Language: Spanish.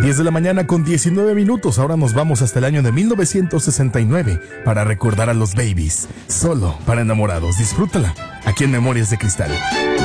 10 de la mañana con 19 minutos. Ahora nos vamos hasta el año de 1969 para recordar a los Babies. Solo para enamorados. Disfrútala aquí en Memorias de Cristal.